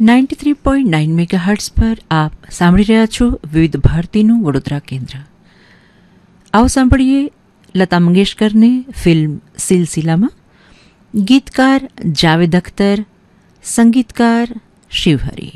93.9 megahertz પર આપ સાંભળી રહ્યા છો વિવિધ ભારતીનું વડોદરા કેન્દ્ર. આવો સાંભળીએ લતા મંગેશકરને ફિલ્મ સિલસિલામાં. ગીતકાર જાવેદ અખ્તર, સંગીતકાર શિવહરી.